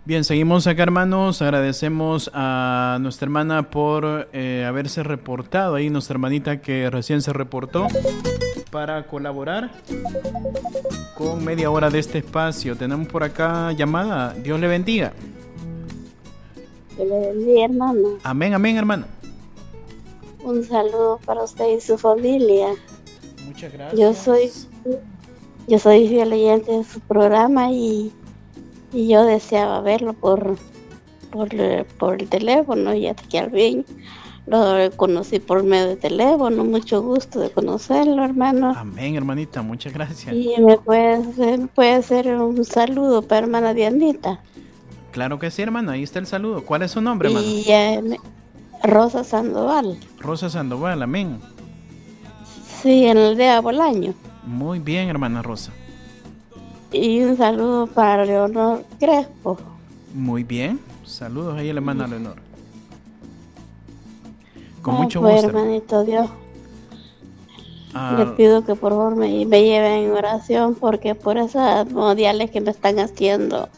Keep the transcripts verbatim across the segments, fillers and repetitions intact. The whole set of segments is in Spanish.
Bien, seguimos acá, hermanos. Agradecemos a nuestra hermana por eh, haberse reportado ahí, nuestra hermanita que recién se reportó para colaborar con media hora de este espacio. Tenemos por acá llamada. Dios le bendiga. Dios le bendiga, hermano. Amén, amén, hermana. Un saludo para usted y su familia. Muchas gracias. Yo soy, yo soy fiel oyente de su programa y, y yo deseaba verlo por, por, por el teléfono, y hasta que al fin lo conocí por medio de teléfono. Mucho gusto de conocerlo, hermano. Amén, hermanita, muchas gracias. Y me puede hacer, puede hacer un saludo para hermana Dianita. Claro que sí, hermana, ahí está el saludo. ¿Cuál es su nombre, hermana? Y eh, Rosa Sandoval. Rosa Sandoval, amén. Sí, en el de Bolaño. Muy bien, hermana Rosa. Y un saludo para Leonor Crespo. Muy bien, saludos ahí a la hermana Leonor. Con Ah, mucho pues, gusto. hermanito Dios, Ah, le pido que por favor me, me lleven en oración, porque por esas modales que me están haciendo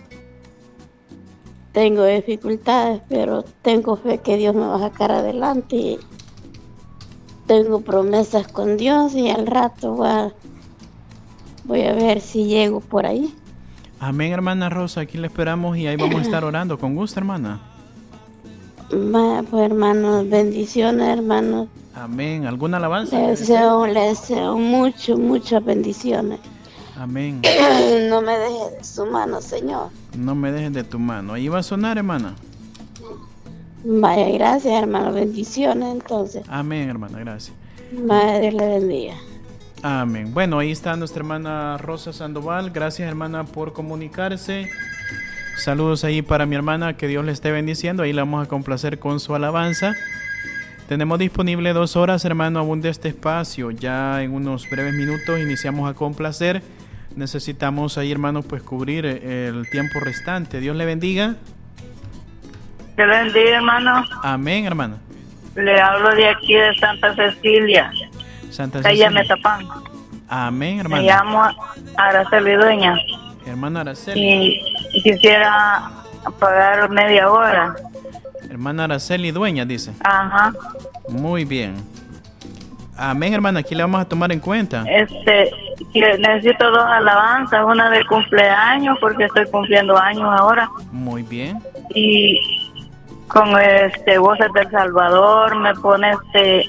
tengo dificultades, pero tengo fe que Dios me va a sacar adelante y tengo promesas con Dios, y al rato voy a, voy a ver si llego por ahí. amén, hermana Rosa, aquí le esperamos y ahí vamos a estar orando. Con gusto, hermana. Va, pues, hermanos, bendiciones, hermanos. Amén. ¿Alguna alabanza? Les deseo, les deseo mucho, muchas bendiciones. Amén. No me deje de su mano, Señor. No me dejes de tu mano. Ahí va a sonar, hermana. Vaya, gracias, hermano. Bendiciones, entonces. Amén, hermana, gracias. Madre le bendiga. Amén. Bueno, ahí está nuestra hermana Rosa Sandoval. Gracias, hermana, por comunicarse. Saludos ahí para mi hermana, que Dios le esté bendiciendo. Ahí la vamos a complacer con su alabanza. Tenemos disponible dos horas, hermano, aún de este espacio. Ya en unos breves minutos iniciamos a complacer. Necesitamos ahí, hermano, pues cubrir el tiempo restante. Dios le bendiga. Dios le bendiga, hermano. Amén, hermana. Le hablo de aquí de Santa Cecilia, Santa calle Cecilia. Metapán. Amén, Me hermana. llamo Araceli Dueña Hermana Araceli. y quisiera pagar media hora. Hermana Araceli Dueña, dice. Ajá. Muy bien. Amén, hermana. Aquí le vamos a tomar en cuenta. Este, que necesito dos alabanzas, una de cumpleaños porque estoy cumpliendo años ahora, Muy bien. y con este Voces del Salvador me pone este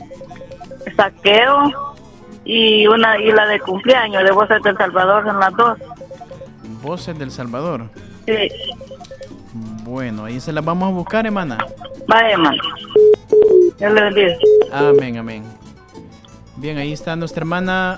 Saqueo, y una y la de cumpleaños de Voces del Salvador, son las dos. Voces del Salvador. Sí. Bueno, ahí se las vamos a buscar, hermana. Vaya, hermano. Dios le bendiga. Amén, amén. Bien, ahí está nuestra hermana.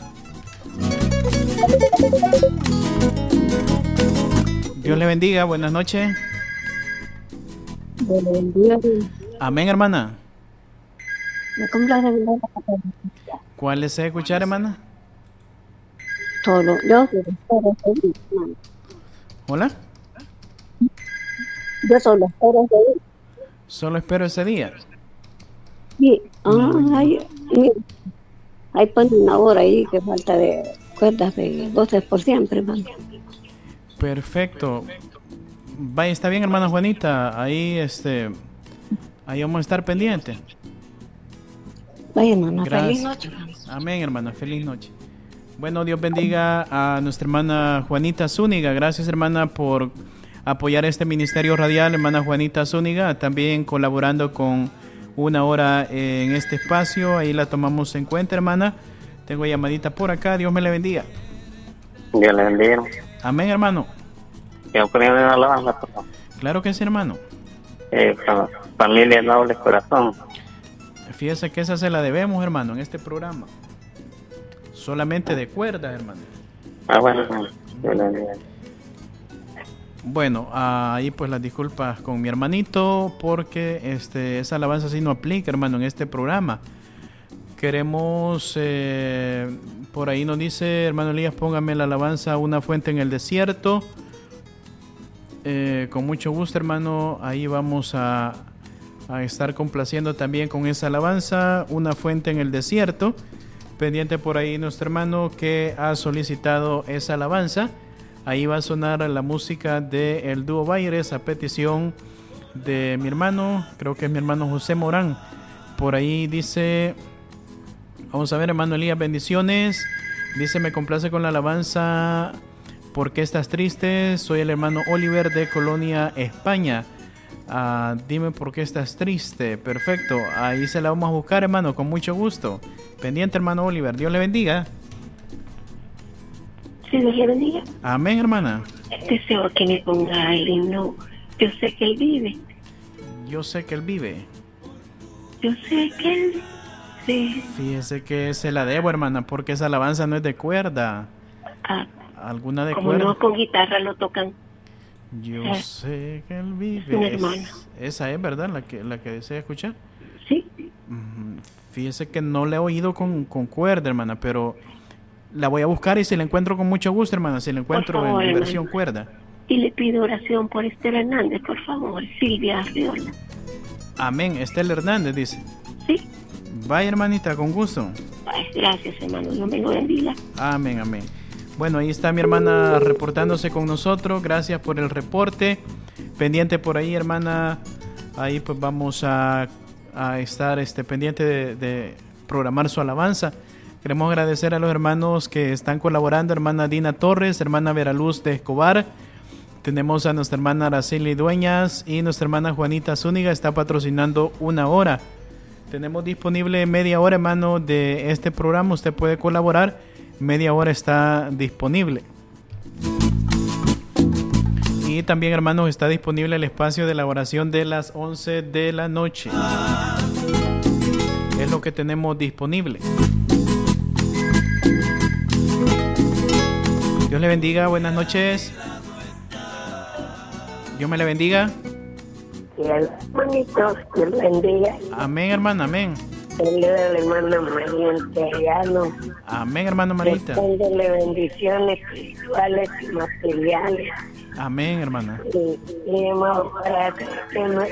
Dios le bendiga, buenas noches. Dios le bendiga. Amén, hermana. Me complace la ¿Cuál desea escuchar, hermana? Solo yo quiero espero feliz, hermano. Hola. Yo solo espero feliz. Solo espero ese día. Sí. Ah, hay, hay pone una hora ahí que falta de cuerdas de voces por siempre, hermano. Perfecto. Vaya, está bien, hermana Juanita. Ahí, este, ahí vamos a estar pendientes. Vaya, hermano, Gracias. feliz noche, hermano. Amén, hermana. Feliz noche. Bueno, Dios bendiga a nuestra hermana Juanita Zúñiga. Gracias, hermana, por apoyar este ministerio radial, hermana Juanita Zúñiga. También colaborando con una hora en este espacio. Ahí la tomamos en cuenta, hermana. Tengo llamadita por acá. Dios me le bendiga. Dios le bendiga. Amén, hermano. Quiero poner una alabanza, por favor. Claro que sí, hermano. Eh, fa- familia Noble Corazón. Fíjese que esa se la debemos, hermano, en este programa. Solamente de cuerdas, hermano. Ah, bueno, hermano. Dios le bendiga. Bueno, ahí pues las disculpas con mi hermanito, porque este esa alabanza sí no aplica, hermano, en este programa. Queremos, eh, por ahí nos dice, hermano Elías, póngame la alabanza Una fuente en el desierto. Eh, con mucho gusto, hermano, ahí vamos a, a estar complaciendo también con esa alabanza, Una fuente en el desierto. Pendiente por ahí nuestro hermano que ha solicitado esa alabanza. Ahí va a sonar la música de el dúo Baires a petición de mi hermano, creo que es mi hermano José Morán. Por ahí dice, vamos a ver, hermano Elías, bendiciones. Dice, me complace con la alabanza ¿Por qué estás triste? Soy el hermano Oliver de Colonia, España. Uh, dime por qué estás triste. Perfecto, ahí se la vamos a buscar, hermano, con mucho gusto. Pendiente, hermano Oliver, Dios le bendiga. Sí, Dios le bendiga. Amén, hermana. Deseo que me ponga el himno. Yo sé que él vive. Yo sé que él vive. Yo sé que él... Sí. Fíjese que se la debo, hermana, porque esa alabanza no es de cuerda. Ah, ¿Alguna de como cuerda? no, con guitarra lo tocan. Yo ah, sé que él vive. Mi hermano. Es, esa es, ¿verdad? La que, la que desea escuchar. Sí. Mm, fíjese que no la he oído con, con cuerda, hermana, pero la voy a buscar y si la encuentro con mucho gusto, hermana, si la encuentro Por favor, en hermano. versión cuerda. Y le pido oración por Estela Hernández, por favor. Silvia Arriola. Amén. Estela Hernández dice. Sí. Vaya, hermanita, con gusto. Ay, gracias, hermano. Dios me lo bendiga. Amén, amén. Bueno, ahí está mi hermana reportándose con nosotros. Gracias por el reporte. Pendiente por ahí, hermana. Ahí pues vamos a, a estar este, pendiente de, de programar su alabanza. Queremos agradecer a los hermanos que están colaborando. Hermana Dina Torres, hermana Veraluz de Escobar. Tenemos a nuestra hermana Araceli Dueñas y nuestra hermana Juanita Zúñiga está patrocinando una hora. Tenemos disponible media hora, hermano, de este programa. Usted puede colaborar. Media hora está disponible. Y también, hermanos, está disponible el espacio de la oración de las once de la noche. Es lo que tenemos disponible. Dios le bendiga. Buenas noches. Dios me le bendiga. Hermanitos, Dios le bendiga. Amén, hermana, amén. Bendiga a la hermana María Enteriano. Amén, hermano Marita. Mándele bendiciones espirituales y materiales. Amén, hermana. Y, y hermano, para que no,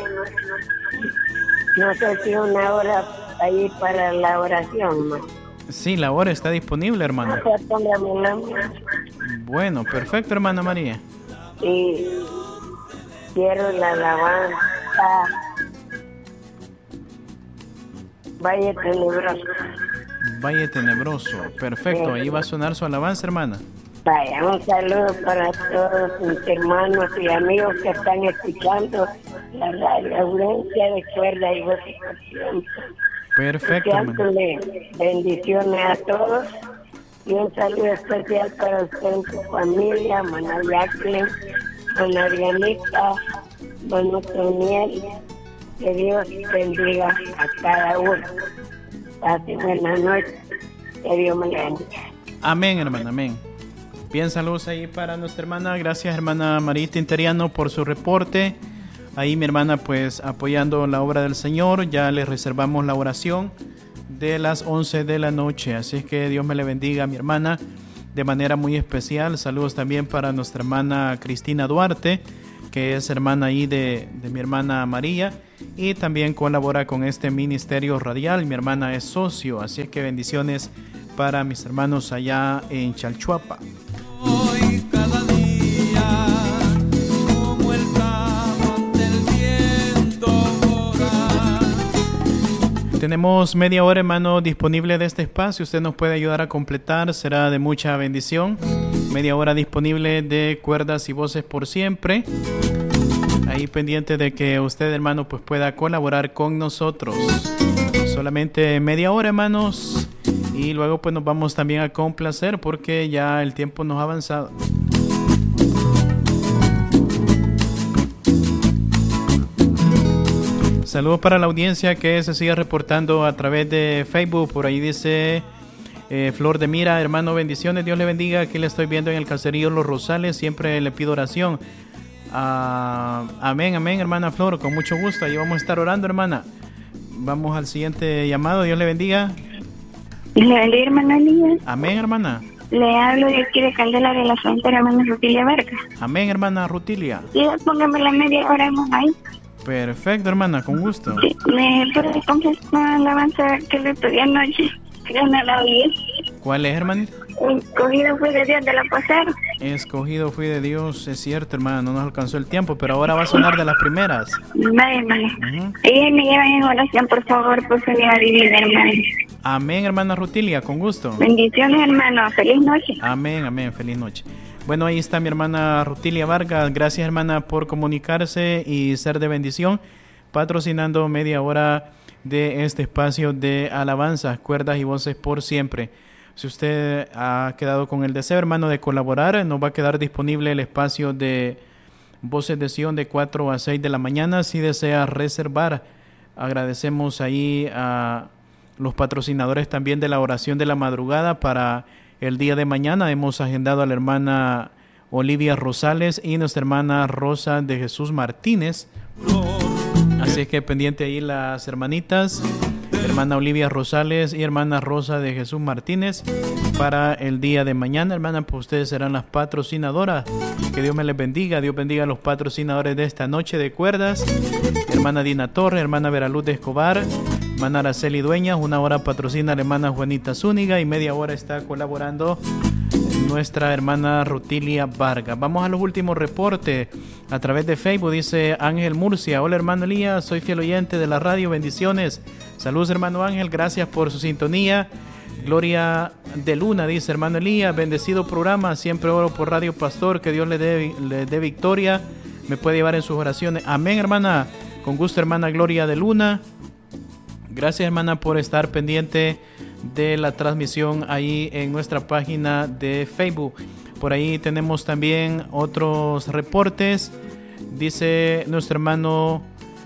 no sé si una hora ahí para la oración, ¿no? Sí, la hora está disponible, hermana. O sea, póngame la mano. Bueno, perfecto, hermana María. Y quiero la alabanza. Valle Tenebroso. Valle Tenebroso, perfecto. Ahí va a sonar su alabanza, hermana. Vaya, un saludo para todos mis hermanos y amigos que están escuchando la radio Audiencia de Cuerda y Voz y Conciencia. Perfecto, hermana. Deseándole bendiciones a todos y un saludo especial para usted y su familia, Mana Jacqueline, Mana Dianita, Mana Toniel. Que Dios bendiga a cada uno. Pase buenas noches. Que Dios me bendiga. Amén, hermana, amén. Bien, saludos ahí para nuestra hermana. Gracias, hermana Marita Interiano, por su reporte. Ahí mi hermana, pues, apoyando la obra del Señor. Ya les reservamos la oración de las once de la noche. Así es que Dios me le bendiga a mi hermana de manera muy especial. Saludos también para nuestra hermana Cristina Duarte, que es hermana ahí de, de mi hermana María. Y también colabora con este ministerio radial. Mi hermana es socio. Así es que bendiciones para mis hermanos allá en Chalchuapa. Hoy cada día, como el clamor del viento voraz. Tenemos media hora, hermano, disponible de este espacio. Usted nos puede ayudar a completar, será de mucha bendición. Media hora disponible de Cuerdas y Voces por Siempre. Ahí pendiente de que usted, hermano, pues pueda colaborar con nosotros. Solamente media hora, hermanos. Y luego pues nos vamos también a complacer porque ya el tiempo nos ha avanzado. Saludos para la audiencia que se sigue reportando a través de Facebook. Por ahí dice eh, Flor de Mira, hermano, bendiciones, Dios le bendiga. Aquí le estoy viendo en el caserío Los Rosales. Siempre le pido oración. Uh, amén, amén, hermana Flor, con mucho gusto. Ahí vamos a estar orando, hermana. Vamos al siguiente llamado. Dios le bendiga. Le bendiga, hermana Elías. Amén, hermana. Le hablo de aquí de Candela de la Frontera, hermana Rutilia Vargas. Amén, hermana Rutilia. Sí, póngame la media hora, hermano, ahí. Perfecto, hermana, con gusto. Sí, me puede completar la alabanza que le pedí anoche, que no la oí. ¿Cuál es, hermanita? Escogido fui de Dios de la Posera. Escogido fui de Dios, es cierto, hermana, no nos alcanzó el tiempo, pero ahora va a sonar de las primeras. Vaya, hermano. Ujú. Y me llevan en oración, por favor, por su vida divina, hermano. Amén, hermana Rutilia, con gusto. Bendiciones, hermano. Feliz noche. Amén, amén, feliz noche. Bueno, ahí está mi hermana Rutilia Vargas. Gracias, hermana, por comunicarse y ser de bendición, patrocinando media hora de este espacio de alabanzas, cuerdas y voces por siempre. Si usted ha quedado con el deseo, hermano, de colaborar, nos va a quedar disponible el espacio de Voces de Sion de cuatro a seis de la mañana. Si desea reservar, agradecemos ahí a los patrocinadores también de la oración de la madrugada para el día de mañana. Hemos agendado a la hermana Olivia Rosales y nuestra hermana Rosa de Jesús Martínez. Así es que pendiente ahí las hermanitas, hermana Olivia Rosales y hermana Rosa de Jesús Martínez, para el día de mañana. Hermana, pues ustedes serán las patrocinadoras. Que Dios me les bendiga. Dios bendiga a los patrocinadores de esta noche de cuerdas. Hermana Dina Torres, hermana Veraluz de Escobar, hermana Araceli Dueñas. Una hora patrocina a la hermana Juanita Zúñiga y media hora está colaborando nuestra hermana Rutilia Vargas. Vamos a los últimos reportes a través de Facebook. Dice Ángel Murcia: hola hermano Elías, soy fiel oyente de la radio, bendiciones. Saludos hermano Ángel, gracias por su sintonía. Gloria de Luna dice: hermano Elías, bendecido programa, siempre oro por Radio Pastor, que Dios le dé, le dé victoria, me puede llevar en sus oraciones. Amén, hermana, con gusto, hermana Gloria de Luna. Gracias, hermana, por estar pendiente de la transmisión ahí en nuestra página de Facebook. Por ahí tenemos también otros reportes. Dice nuestro hermano,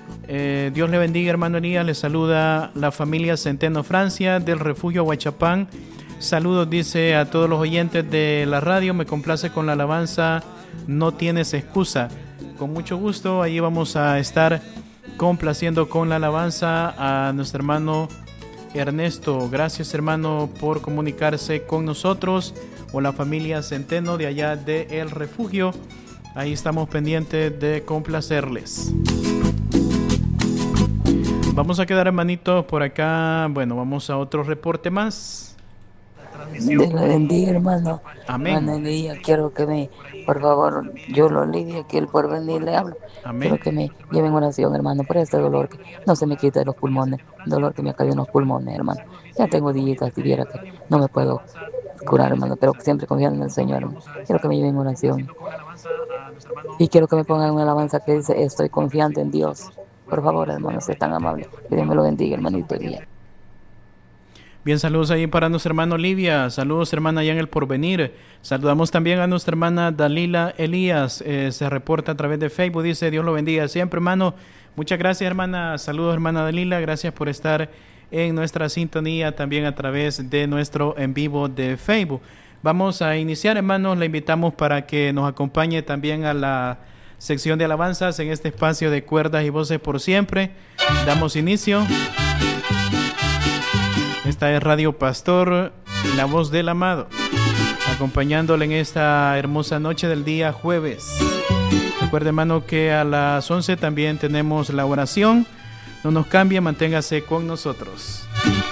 eh, Dios le bendiga, hermano Elías, le saluda la familia Centeno Francia del refugio Huachapán. Saludos, dice, a todos los oyentes de la radio. Me complace con la alabanza No Tienes Excusa. Con mucho gusto, ahí vamos a estar complaciendo con la alabanza a nuestro hermano Ernesto. Gracias, hermano, por comunicarse con nosotros, o la familia Centeno de allá de El Refugio. Ahí estamos pendientes de complacerles. Vamos a quedar, hermanitos, por acá. Bueno, vamos a otro reporte más. Dios le bendiga, hermano. Amén. Hermano Elías, quiero que me, por favor, yo lo Olivia, que el porvenir le hablo. Amén. Quiero que me lleven oración, hermano, por este dolor que no se me quita de los pulmones, dolor que me ha caído en los pulmones, hermano. Ya tengo días, si viera que no me puedo curar, hermano, pero siempre confiando en el Señor, hermano. Quiero que me lleven oración. Y quiero que me pongan una alabanza que dice: estoy confiante en Dios. Por favor, hermano, sé tan amable. Que Dios me lo bendiga, hermanito Elías. Bien, saludos ahí para nuestra hermana Olivia, saludos hermana allá en El Porvenir. Saludamos también a nuestra hermana Dalila Elías, eh, se reporta a través de Facebook, dice: Dios lo bendiga siempre, hermano. Muchas gracias, hermana. Saludos, hermana Dalila, gracias por estar en nuestra sintonía también a través de nuestro en vivo de Facebook. Vamos a iniciar, hermanos, le invitamos para que nos acompañe también a la sección de alabanzas en este espacio de cuerdas y voces por siempre. Damos inicio. Esta es Radio Pastor, la voz del amado, acompañándole en esta hermosa noche del día jueves. Recuerde, hermano, que a las once también tenemos la oración. No nos cambie, manténgase con nosotros.